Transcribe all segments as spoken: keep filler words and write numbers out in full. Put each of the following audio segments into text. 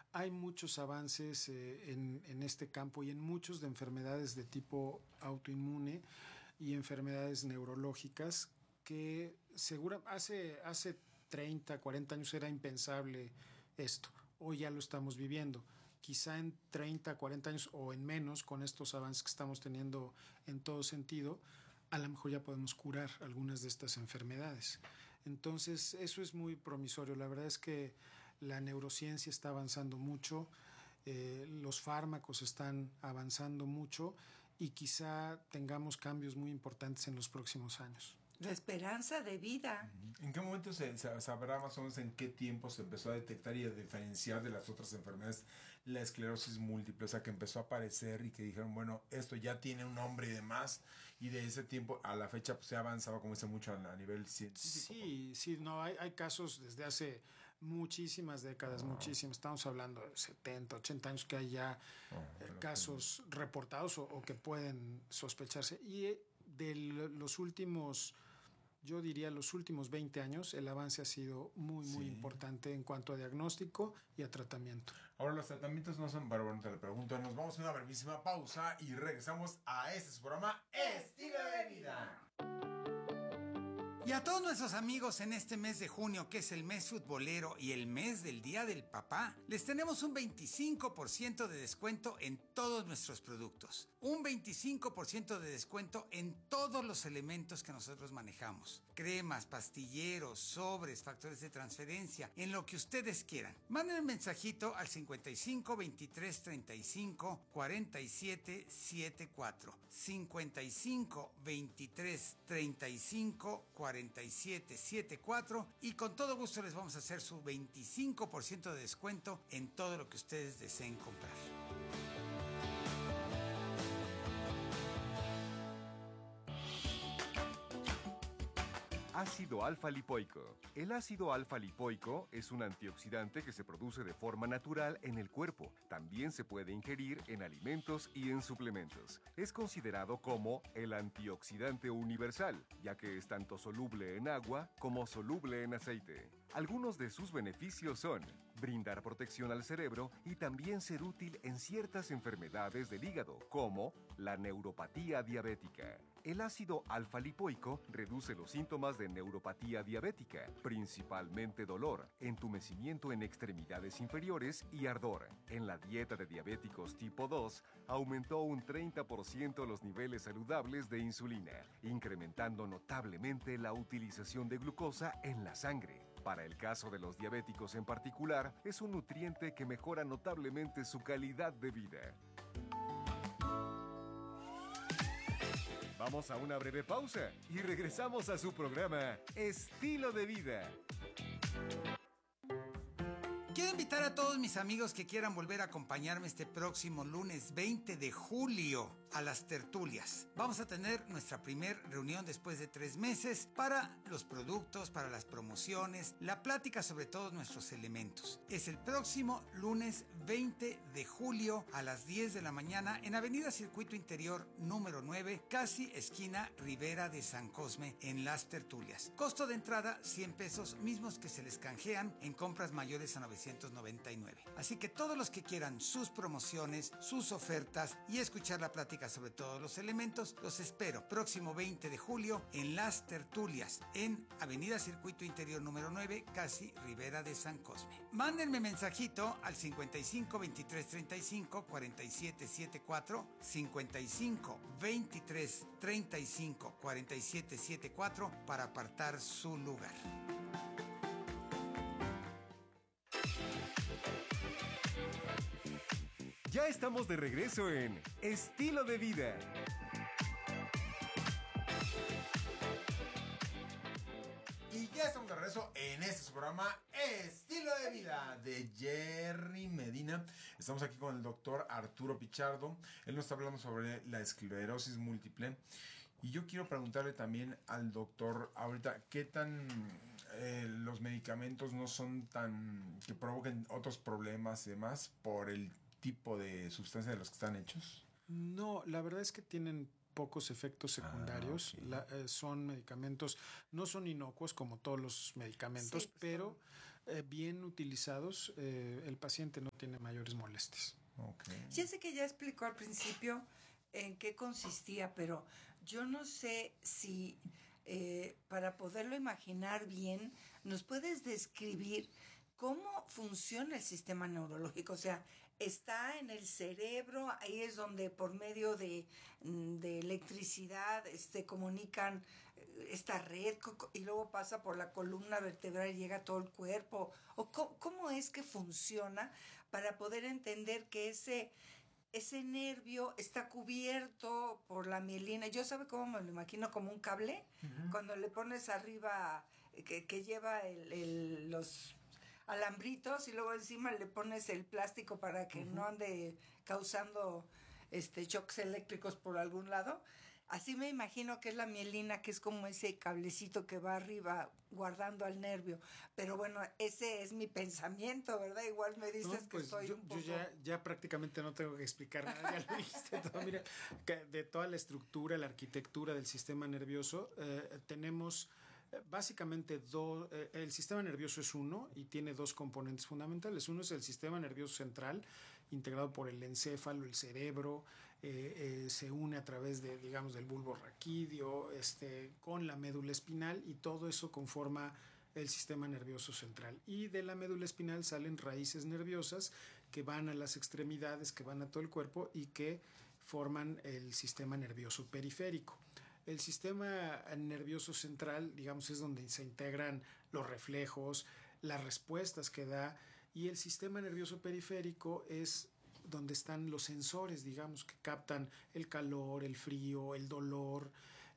Hay muchos avances eh, en, en este campo y en muchos de enfermedades de tipo autoinmune y enfermedades neurológicas que segura, hace, hace treinta, cuarenta años era impensable esto. Hoy ya lo estamos viviendo. Quizá en treinta, cuarenta años o en menos, con estos avances que estamos teniendo en todo sentido, a lo mejor ya podemos curar algunas de estas enfermedades. Entonces, eso es muy promisorio. La verdad es que la neurociencia está avanzando mucho, eh, los fármacos están avanzando mucho y quizá tengamos cambios muy importantes en los próximos años. La esperanza de vida. ¿En qué momento se, se sabrá más o menos en qué tiempo se empezó a detectar y a diferenciar de las otras enfermedades la esclerosis múltiple? O sea, que empezó a aparecer y que dijeron, bueno, esto ya tiene un nombre y demás, y de ese tiempo a la fecha pues, se ha avanzado, como dice, mucho a, a nivel científico. Sí, pues. sí, no, hay, hay casos desde hace muchísimas décadas, oh. muchísimas, estamos hablando de setenta, ochenta años que hay ya oh, eh, casos que... reportados o, o que pueden sospecharse. Y de los últimos... Yo diría los últimos veinte años el avance ha sido muy, muy sí. importante en cuanto a diagnóstico y a tratamiento. Ahora los tratamientos no son, pero bueno, te lo pregunto, nos vamos a una brevísima pausa y regresamos a este su programa Estilo de Vida. Y a todos nuestros amigos en este mes de junio, que es el mes futbolero y el mes del Día del Papá, les tenemos un veinticinco por ciento de descuento en todos nuestros productos. Un veinticinco por ciento de descuento en todos los elementos que nosotros manejamos. Cremas, pastilleros, sobres, factores de transferencia, en lo que ustedes quieran. Manden un mensajito al cincuenta y cinco, veintitrés, treinta y cinco, cuarenta y siete, setenta y cuatro. cincuenta y cinco, veintitrés, treinta y cinco, cuarenta y siete, setenta y cuatro y con todo gusto les vamos a hacer su veinticinco por ciento de descuento en todo lo que ustedes deseen comprar. Ácido alfa-lipoico. El ácido alfa-lipoico es un antioxidante que se produce de forma natural en el cuerpo. También se puede ingerir en alimentos y en suplementos. Es considerado como el antioxidante universal, ya que es tanto soluble en agua como soluble en aceite. Algunos de sus beneficios son brindar protección al cerebro y también ser útil en ciertas enfermedades del hígado, como la neuropatía diabética. El ácido alfa-lipoico reduce los síntomas de neuropatía diabética, principalmente dolor, entumecimiento en extremidades inferiores y ardor. En la dieta de diabéticos tipo dos, aumentó un treinta por ciento los niveles saludables de insulina, incrementando notablemente la utilización de glucosa en la sangre. Para el caso de los diabéticos en particular, es un nutriente que mejora notablemente su calidad de vida. Vamos a una breve pausa y regresamos a su programa Estilo de Vida. Quiero invitar a todos mis amigos que quieran volver a acompañarme este próximo lunes veinte de julio a las tertulias. Vamos a tener nuestra primera reunión después de tres meses para los productos, para las promociones, la plática sobre todos nuestros elementos. Es el próximo lunes veinte de julio a las diez de la mañana en Avenida Circuito Interior número nueve, casi esquina Rivera de San Cosme, en las tertulias. Costo de entrada cien pesos, mismos que se les canjean en compras mayores a novecientos noventa y nueve. Así que todos los que quieran sus promociones, sus ofertas y escuchar la plática sobre todos los elementos, los espero próximo veinte de julio en las tertulias en Avenida Circuito Interior número nueve, casi Rivera de San Cosme. Mándenme mensajito al cincuenta y cinco, veintitrés, treinta y cinco, cuarenta y siete, setenta y cuatro, cincuenta y cinco, veintitrés, treinta y cinco, cuarenta y siete, setenta y cuatro para apartar su lugar. Ya estamos de regreso en Estilo de Vida. Y ya estamos de regreso en este su programa Estilo de Vida de Jerry Medina. Estamos aquí con el doctor Arturo Pichardo. Él nos está hablando sobre la esclerosis múltiple. Y yo quiero preguntarle también al doctor ahorita, ¿qué tan eh, los medicamentos no son tan... que provoquen otros problemas y demás por el tipo de sustancia de los que están hechos? No, la verdad es que tienen pocos efectos secundarios. Ah, okay. La, eh, son medicamentos, no son inocuos como todos los medicamentos, sí, pues pero eh, bien utilizados, eh, el paciente no tiene mayores molestias. Okay. Ya sé que ya explicó al principio en qué consistía, pero yo no sé si eh, para poderlo imaginar bien, ¿nos puedes describir cómo funciona el sistema neurológico? O sea, está en el cerebro, ahí es donde por medio de, de electricidad se este, comunican esta red y luego pasa por la columna vertebral y llega a todo el cuerpo. ¿O cómo, cómo es que funciona para poder entender que ese, ese nervio está cubierto por la mielina? Yo sabe cómo me lo imagino, como un cable, uh-huh. Cuando le pones arriba, que, que lleva el, el, los alambritos y luego encima le pones el plástico para que uh-huh. no ande causando este shocks eléctricos por algún lado. Así me imagino que es la mielina, que es como ese cablecito que va arriba guardando al nervio. Pero bueno, ese es mi pensamiento, ¿verdad? Igual me dices no, pues que estoy yo, un poco... Yo ya, ya prácticamente no tengo que explicar nada, ya lo dijiste todo. Mira, de toda la estructura, la arquitectura del sistema nervioso, eh, tenemos... Básicamente, do, eh, el sistema nervioso es uno y tiene dos componentes fundamentales. Uno es el sistema nervioso central, integrado por el encéfalo, el cerebro, eh, eh, se une a través de, digamos, del bulbo raquídeo, este, con la médula espinal, y todo eso conforma el sistema nervioso central. Y de la médula espinal salen raíces nerviosas que van a las extremidades, que van a todo el cuerpo y que forman el sistema nervioso periférico. El sistema nervioso central, digamos, es donde se integran los reflejos, las respuestas que da, y el sistema nervioso periférico es donde están los sensores, digamos, que captan el calor, el frío, el dolor,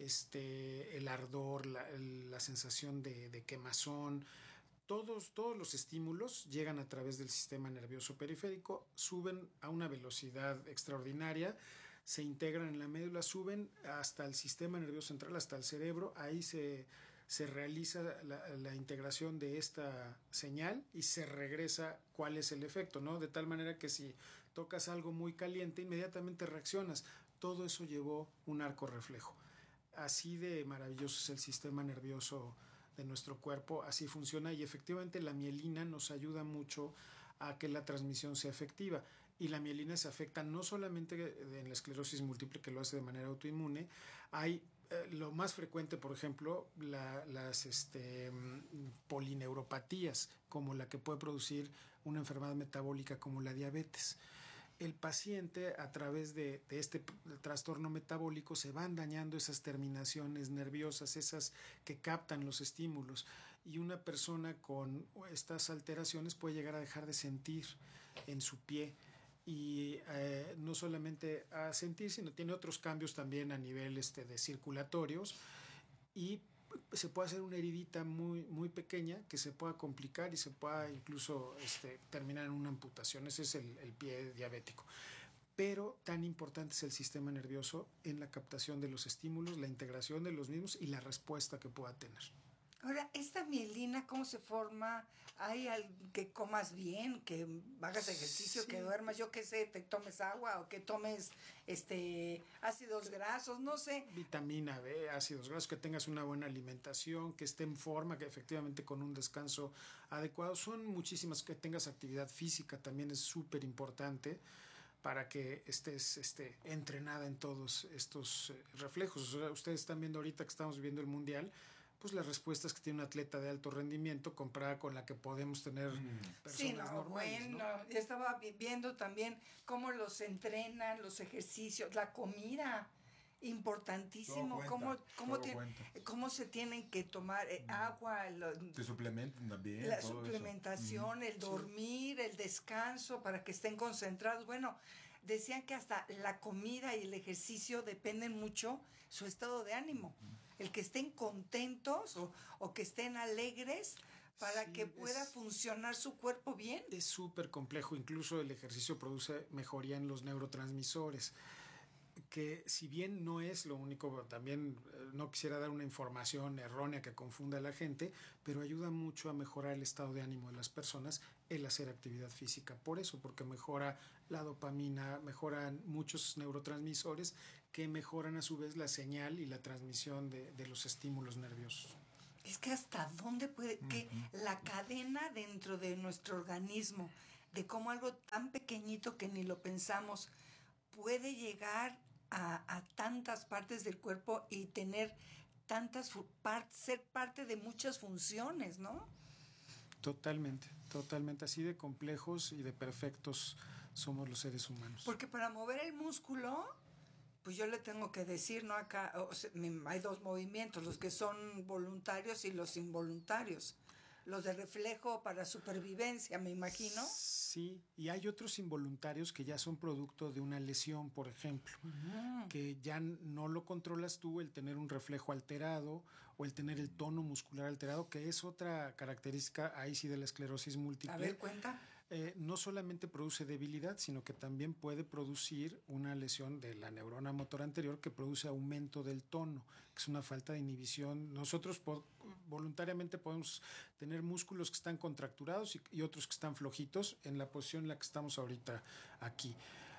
este, el ardor, la, la sensación de, de quemazón. Todos, todos los estímulos llegan a través del sistema nervioso periférico, suben a una velocidad extraordinaria, se integran en la médula, suben hasta el sistema nervioso central, hasta el cerebro. Ahí se, se realiza la, la integración de esta señal y se regresa cuál es el efecto, ¿no? De tal manera que si tocas algo muy caliente, inmediatamente reaccionas. Todo eso llevó un arco reflejo. Así de maravilloso es el sistema nervioso de nuestro cuerpo, así funciona, y efectivamente la mielina nos ayuda mucho a que la transmisión sea efectiva. Y la mielina se afecta no solamente en la esclerosis múltiple, que lo hace de manera autoinmune. Hay eh, lo más frecuente, por ejemplo, la, las este, polineuropatías, como la que puede producir una enfermedad metabólica como la diabetes. El paciente, a través de, de este trastorno metabólico, se van dañando esas terminaciones nerviosas, esas que captan los estímulos. Y una persona con estas alteraciones puede llegar a dejar de sentir en su pie. Y eh, no solamente a sentir, sino tiene otros cambios también a nivel este, de circulatorios, y se puede hacer una heridita muy, muy pequeña que se pueda complicar y se pueda incluso este, terminar en una amputación. Ese es el, el pie diabético. Pero tan importante es el sistema nervioso en la captación de los estímulos, la integración de los mismos y la respuesta que pueda tener. Ahora, ¿esta mielina cómo se forma? ¿Hay que comas bien, que hagas ejercicio, sí, que duermas, yo qué sé, te tomes agua o que tomes este ácidos grasos, no sé? Vitamina B, ácidos grasos, que tengas una buena alimentación, que esté en forma, que efectivamente con un descanso adecuado. Son muchísimas, que tengas actividad física también es súper importante para que estés este, entrenada en todos estos eh, reflejos. O sea, ustedes están viendo ahorita que estamos viviendo el Mundial, pues las respuestas que tiene un atleta de alto rendimiento comparada con la que podemos tener mm. personas sí, no, normales. Bueno, ¿no? Estaba viendo también cómo los entrenan, los ejercicios, la comida, importantísimo, cómo, cómo, tiene, cómo se tienen que tomar eh, mm. agua, lo, se suplementan también. La suplementación, mm. el dormir, sí. el descanso, para que estén concentrados. Bueno, decían que hasta la comida y el ejercicio dependen mucho su estado de ánimo. Mm. El que estén contentos o, o que estén alegres para sí, que pueda es, funcionar su cuerpo bien. Es súper complejo. Incluso el ejercicio produce mejoría en los neurotransmisores, que si bien no es lo único, también no quisiera dar una información errónea que confunda a la gente, pero ayuda mucho a mejorar el estado de ánimo de las personas el hacer actividad física. Por eso, porque mejora la dopamina, mejoran muchos neurotransmisores que mejoran a su vez la señal y la transmisión de, de los estímulos nerviosos. Es que hasta dónde puede, que la cadena dentro de nuestro organismo, de cómo algo tan pequeñito que ni lo pensamos, puede llegar a, a tantas partes del cuerpo y tener tantas, par, ser parte de muchas funciones, ¿no? Totalmente, totalmente. Así de complejos y de perfectos somos los seres humanos. Porque para mover el músculo, pues yo le tengo que decir, ¿no? Acá o sea, hay dos movimientos, los que son voluntarios y los involuntarios. Los de reflejo para supervivencia, me imagino. Sí, y hay otros involuntarios que ya son producto de una lesión, por ejemplo, uh-huh. que ya no lo controlas tú, el tener un reflejo alterado o el tener el tono muscular alterado, que es otra característica ahí sí de la esclerosis múltiple. A ver, cuenta. Eh, no solamente produce debilidad, sino que también puede producir una lesión de la neurona motora anterior que produce aumento del tono, que es una falta de inhibición. Nosotros po- voluntariamente podemos tener músculos que están contracturados y, y otros que están flojitos en la posición en la que estamos ahorita aquí.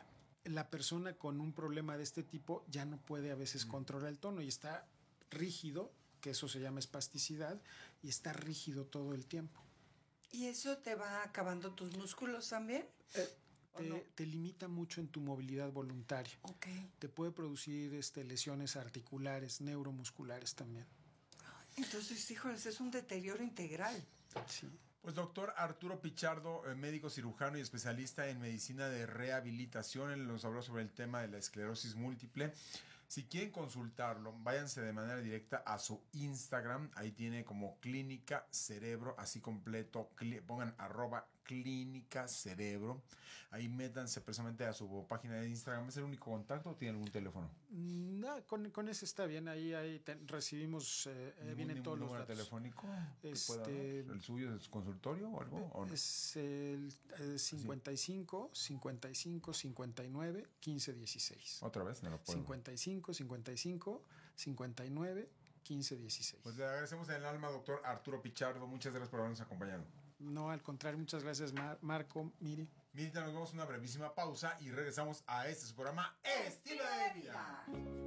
La persona con un problema de este tipo ya no puede a veces mm. controlar el tono y está rígido, que eso se llama espasticidad, y está rígido todo el tiempo. ¿Y eso te va acabando tus músculos también? Eh, te, no? te limita mucho en tu movilidad voluntaria. Okay. Te puede producir este, lesiones articulares, neuromusculares también. Entonces, híjoles, es un deterioro integral. Sí. Pues doctor Arturo Pichardo, eh, médico cirujano y especialista en medicina de rehabilitación, él nos habló sobre el tema de la esclerosis múltiple. Si quieren consultarlo, váyanse de manera directa a su Instagram. Ahí tiene como Clínica Cerebro, así completo. Cl- pongan arroba Clínica Cerebro. Ahí métanse precisamente a su página de Instagram. ¿Es el único contacto o tiene algún teléfono? No, con, con ese está bien. Ahí, ahí te, recibimos, eh, ¿Ningún, vienen todos los datos. telefónico? Este, ¿El suyo es consultorio o algo? ¿O no? Es el eh, cincuenta y cinco, cincuenta y cinco, cincuenta y nueve, quince, dieciséis. ¿Otra vez? No lo puedo. cincuenta y cinco, cincuenta y cinco, cincuenta y nueve, quince, dieciséis. Pues le agradecemos en el alma, doctor Arturo Pichardo. Muchas gracias por habernos acompañado. No, al contrario, muchas gracias, Mar- Marco, Miri. Mirita, nos vamos a una brevísima pausa y regresamos a este su programa Estilo de Vida.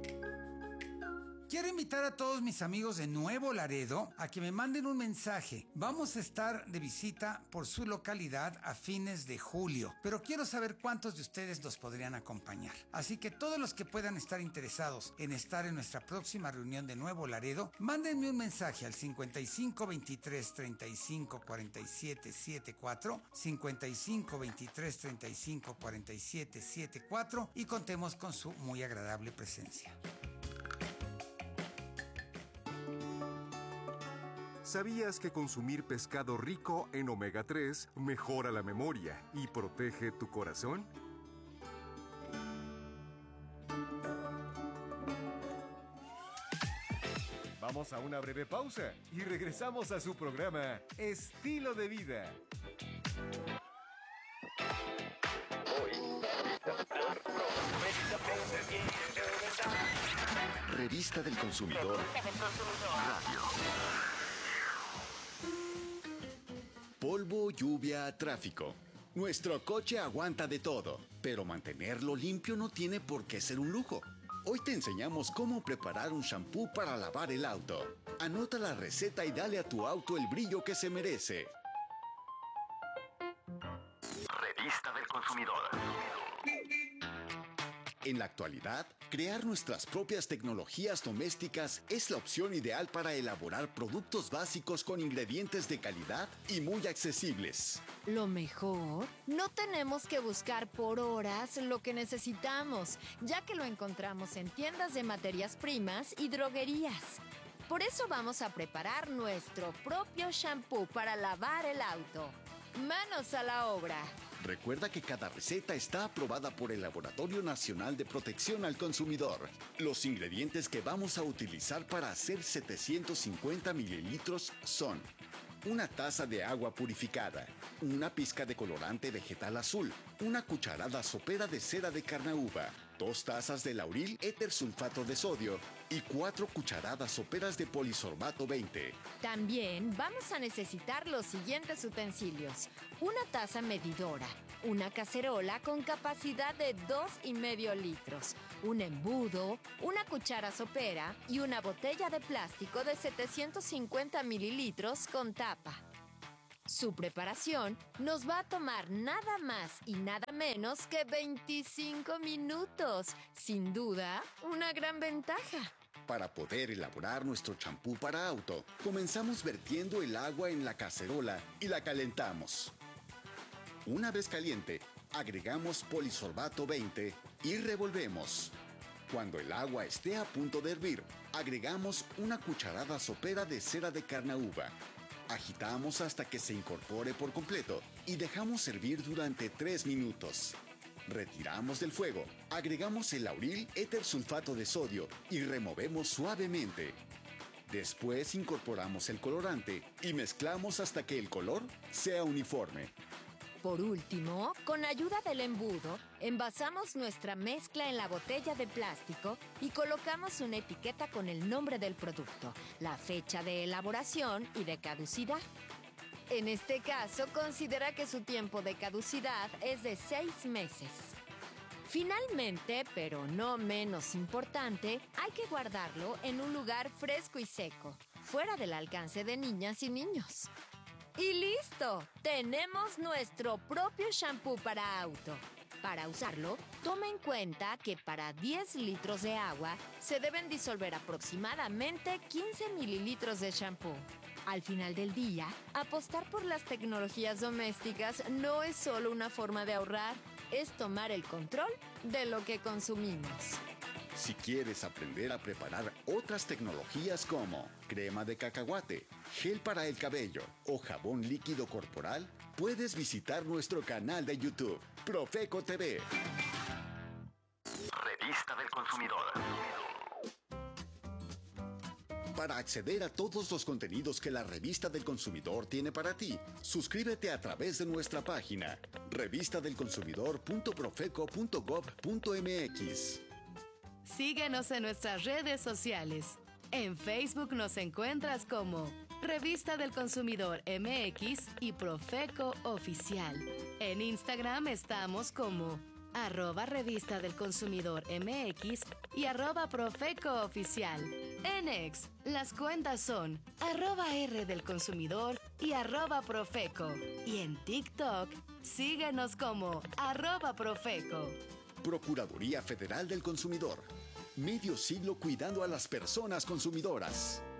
Quiero invitar a todos mis amigos de Nuevo Laredo a que me manden un mensaje. Vamos a estar de visita por su localidad a fines de julio, pero quiero saber cuántos de ustedes nos podrían acompañar. Así que todos los que puedan estar interesados en estar en nuestra próxima reunión de Nuevo Laredo, mándenme un mensaje al cincuenta y cinco veintitrés treinta y cinco cuarenta y siete setenta y cuatro, cincuenta y cinco veintitrés treinta y cinco cuarenta y siete setenta y cuatro y contemos con su muy agradable presencia. ¿Sabías que consumir pescado rico en omega tres mejora la memoria y protege tu corazón? Vamos a una breve pausa y regresamos a su programa Estilo de Vida. Revista del Consumidor Radio. Polvo, lluvia, tráfico. Nuestro coche aguanta de todo, pero mantenerlo limpio no tiene por qué ser un lujo. Hoy te enseñamos cómo preparar un shampoo para lavar el auto. Anota la receta y dale a tu auto el brillo que se merece. Revista del Consumidor. En la actualidad, crear nuestras propias tecnologías domésticas es la opción ideal para elaborar productos básicos con ingredientes de calidad y muy accesibles. Lo mejor, no tenemos que buscar por horas lo que necesitamos, ya que lo encontramos en tiendas de materias primas y droguerías. Por eso vamos a preparar nuestro propio shampoo para lavar el auto. ¡Manos a la obra! Recuerda que cada receta está aprobada por el Laboratorio Nacional de Protección al Consumidor. Los ingredientes que vamos a utilizar para hacer setecientos cincuenta mililitros son una taza de agua purificada, una pizca de colorante vegetal azul, una cucharada sopera de cera de carnauba, dos tazas de lauril éter sulfato de sodio y cuatro cucharadas soperas de polisorbato veinte. También vamos a necesitar los siguientes utensilios: una taza medidora, una cacerola con capacidad de dos y medio litros, un embudo, una cuchara sopera y una botella de plástico de setecientos cincuenta mililitros con tapa. Su preparación nos va a tomar nada más y nada menos que veinticinco minutos. Sin duda, una gran ventaja. Para poder elaborar nuestro champú para auto, comenzamos vertiendo el agua en la cacerola y la calentamos. Una vez caliente, agregamos polisorbato veinte y revolvemos. Cuando el agua esté a punto de hervir, agregamos una cucharada sopera de cera de carnauba. Agitamos hasta que se incorpore por completo y dejamos hervir durante tres minutos. Retiramos del fuego, agregamos el lauril éter sulfato de sodio y removemos suavemente. Después incorporamos el colorante y mezclamos hasta que el color sea uniforme. Por último, con ayuda del embudo, envasamos nuestra mezcla en la botella de plástico y colocamos una etiqueta con el nombre del producto, la fecha de elaboración y de caducidad. En este caso, considera que su tiempo de caducidad es de seis meses. Finalmente, pero no menos importante, hay que guardarlo en un lugar fresco y seco, fuera del alcance de niñas y niños. ¡Y listo! Tenemos nuestro propio shampoo para auto. Para usarlo, toma en cuenta que para diez litros de agua se deben disolver aproximadamente quince mililitros de shampoo. Al final del día, apostar por las tecnologías domésticas no es solo una forma de ahorrar, es tomar el control de lo que consumimos. Si quieres aprender a preparar otras tecnologías como crema de cacahuate, gel para el cabello o jabón líquido corporal, puedes visitar nuestro canal de YouTube, Profeco T V. Revista del Consumidor. Para acceder a todos los contenidos que la Revista del Consumidor tiene para ti, suscríbete a través de nuestra página revista del consumidor punto profeco punto gob punto mx. Síguenos en nuestras redes sociales. En Facebook nos encuentras como Revista del Consumidor M X y Profeco Oficial. En Instagram estamos como arroba Revista del Consumidor M X y arroba Profeco Oficial. En X, las cuentas son arroba R del Consumidor y arroba Profeco. Y en TikTok, síguenos como arroba Profeco. Procuraduría Federal del Consumidor. Medio siglo cuidando a las personas consumidoras.